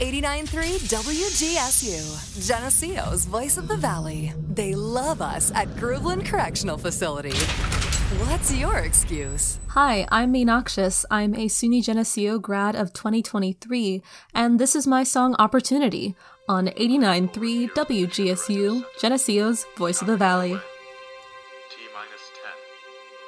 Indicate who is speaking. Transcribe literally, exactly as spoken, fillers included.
Speaker 1: eighty-nine point three W G S U, Geneseo's Voice of the Valley. They love us at Groveland Correctional Facility. What's your excuse?
Speaker 2: Hi, I'm Meenakshis. I'm a SUNY Geneseo grad of twenty twenty-three, and this is my song Opportunity on eighty-nine point three W G S U, Geneseo's Voice of the Valley.